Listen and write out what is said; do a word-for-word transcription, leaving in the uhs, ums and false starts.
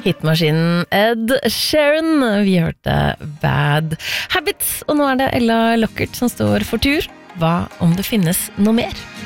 Hitmaskinen Ed Sheeran. Vi hørte Bad Habits, og nå er det Ella Lockert som står for tur. Hva om det finnes noe mer?